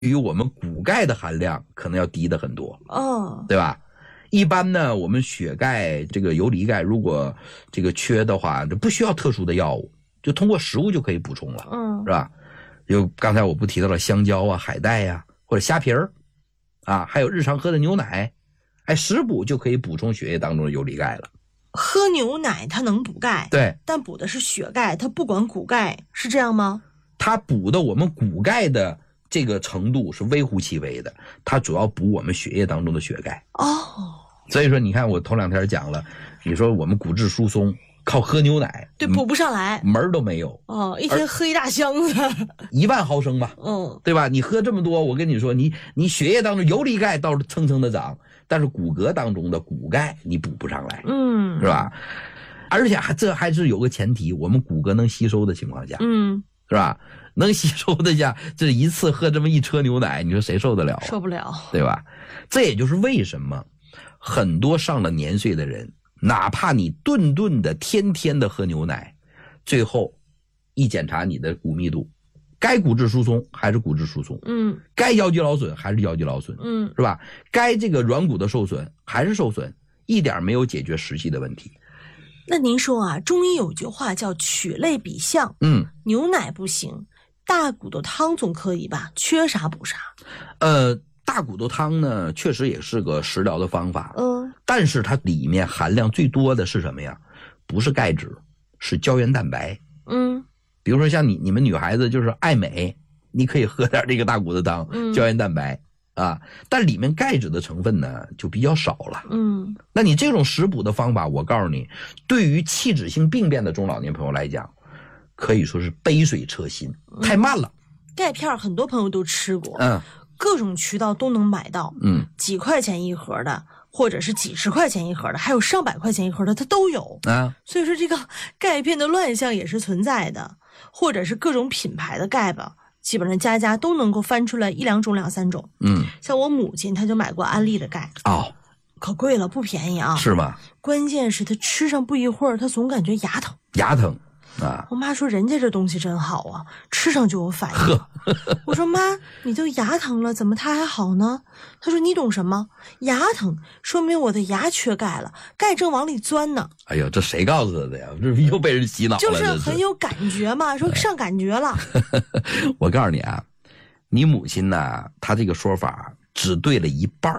于我们骨钙的含量可能要低的很多， 对吧？一般呢，我们血钙这个游离钙如果这个缺的话，就不需要特殊的药物，就通过食物就可以补充了，是吧？就刚才我不提到了香蕉啊、海带呀，或者虾皮儿啊，还有日常喝的牛奶，食补就可以补充血液当中的游离钙了。 喝牛奶它能补钙， 对， 但补的是血钙，它不管骨钙，是这样吗？ 它补的我们骨钙的这个程度是微乎其微的，它主要补我们血液当中的血钙。所以说你看我头2天讲了，你说我们骨质疏松靠喝牛奶， 对，补不上来， 门儿都没有。 一天喝一大箱子 ，1万毫升吧，对吧？你喝这么多，我跟你说，你血液当中游离钙倒是蹭蹭的涨，但是骨骼当中的骨钙你补不上来，是吧？而且这还是有个前提，我们骨骼能吸收的情况下，是吧？能吸收的下，这一次喝这么1车牛奶，你说谁受得了？ 受不了， 对吧？这也就是为什么很多上了年岁的人，哪怕你顿顿的天天的喝牛奶，最后一检查你的骨密度，该骨质疏松还是骨质疏松，该腰肌劳损还是腰肌劳损，是吧？该这个软骨的受损还是受损，一点没有解决实际的问题。 那您说啊，中医有句话叫取类比象，牛奶不行，大骨头汤总可以吧？缺啥补啥。 大骨头汤呢，确实也是个食疗的方法，但是它里面含量最多的是什么呀？不是钙质，是胶原蛋白。比如说像你们女孩子就是爱美，你可以喝点这个大骨头汤，胶原蛋白啊，但里面钙质的成分呢就比较少了。那你这种食补的方法，我告诉你，对于器质性病变的中老年朋友来讲，可以说是杯水车薪，太慢了。 钙片很多朋友都吃过，各种渠道都能买到，几块钱一盒的，或者是几十块钱一盒的，还有上百块钱一盒的，它都有所以说这个钙片的乱象也是存在的，或者是各种品牌的钙吧，基本上家家都能够翻出来1、2种、2、3种。像我母亲她就买过安利的钙，可贵了，不便宜啊。 是吗？ 关键是她吃上不一会儿，她总感觉牙疼。我妈说人家这东西真好啊，吃上就有反应。我说妈，你都牙疼了，怎么它还好呢？她说你懂什么？牙疼说明我的牙缺钙了，钙正往里钻呢。 哎呦，这谁告诉他的呀？这又被人洗脑了。 就是很有感觉嘛，说上感觉了。 我告诉你啊，你母亲呢，她这个说法只对了一半。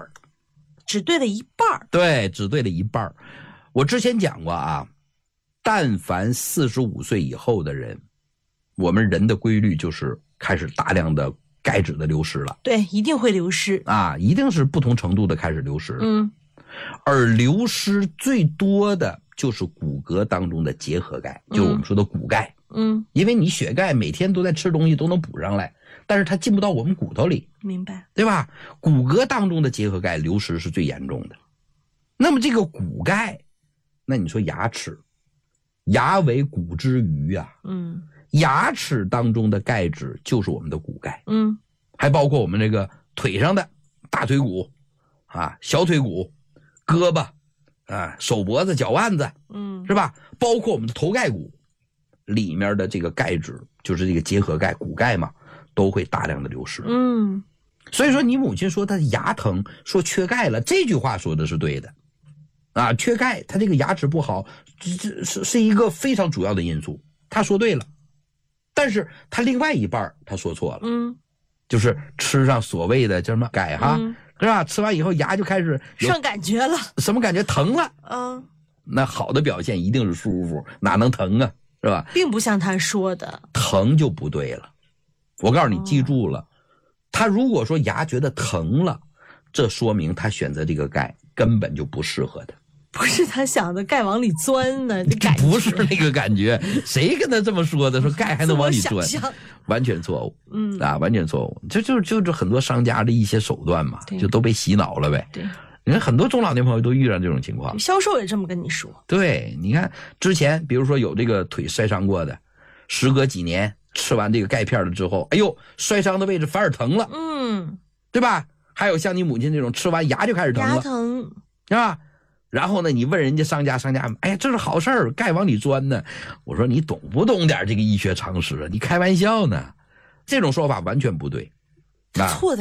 对，只对了一半。我之前讲过啊，但凡45岁以后的人，我们人的规律就是开始大量的钙质的流失了。 对，一定会流失一定是不同程度的开始流失。而流失最多的就是骨骼当中的结合钙，就是我们说的骨钙。因为你血钙每天都在吃东西都能补上来，但是它进不到我们骨头里， 明白？ 对吧？骨骼当中的结合钙流失是最严重的。那么这个骨钙，那你说牙齿，牙为骨之余啊，牙齿当中的钙质就是我们的骨钙，还包括我们这个腿上的大腿骨小腿骨、胳膊手脖子、脚腕子，是吧？包括我们的头盖骨里面的这个钙质，就是这个结合钙、骨钙嘛，都会大量的流失。所以说你母亲说她牙疼，说缺钙了，这句话说的是对的。缺钙，他这个牙齿不好，这是一个非常主要的因素，他说对了。但是他另外一半他说错了，就是吃上所谓的叫什么钙是吧？吃完以后牙就开始上感觉了， 什么感觉？疼了。那好的表现一定是舒服，哪能疼啊？是吧？ 并不像他说的， 疼就不对了。我告诉你，记住了，他如果说牙觉得疼了，这说明他选择这个钙根本就不适合他。 不是他想的钙往里钻呢， 不是那个感觉，谁跟他这么说的？说钙还能往里钻，完全错误。完全错误。就是很多商家的一些手段嘛，就都被洗脑了呗。 对， 你看很多中老年朋友都遇上这种情况， 销售也这么跟你说。 对，你看之前比如说有这个腿摔伤过的，时隔几年吃完这个钙片了之后，哎呦，摔伤的位置反而疼了，对吧？还有像你母亲这种吃完牙就开始疼了， 牙疼是吧？然后呢，你问人家商家，哎呀，这是好事儿，钙往里钻呢。我说你懂不懂点这个医学常识啊？你开玩笑呢？这种说法完全不对。 错在。